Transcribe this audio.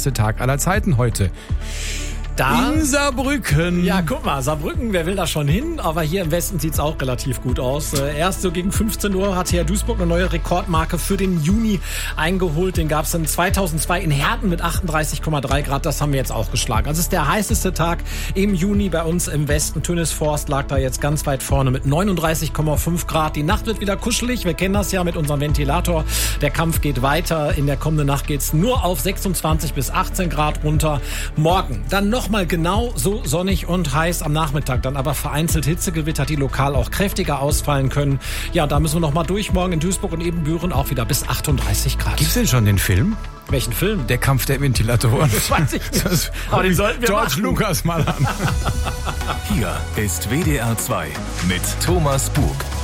Tag aller Zeiten heute. In Saarbrücken. Ja, guck mal, Saarbrücken, wer will da schon hin? Aber hier im Westen sieht's auch relativ gut aus. Erst so gegen 15 Uhr hat hier Duisburg eine neue Rekordmarke für den Juni eingeholt. Den gab's in 2002 in Herten mit 38,3 Grad. Das haben wir jetzt auch geschlagen. Also es ist der heißeste Tag im Juni bei uns im Westen. Tönisforst lag da jetzt ganz weit vorne mit 39,5 Grad. Die Nacht wird wieder kuschelig. Wir kennen das ja mit unserem Ventilator. Der Kampf geht weiter. In der kommenden Nacht geht's nur auf 26 bis 18 Grad runter. Morgen dann noch mal genau so sonnig und heiß am Nachmittag, dann aber vereinzelt Hitzegewitter, die lokal auch kräftiger ausfallen können. Ja, da müssen wir noch mal durch. Morgen in Duisburg und Ebenbüren auch wieder bis 38 Grad. Gibt's denn schon den Film? Welchen Film? Der Kampf der Ventilatoren. Das weiß ich nicht. Aber den sollten wir George machen. Lucas mal an. Hier ist WDR 2 mit Thomas Bug.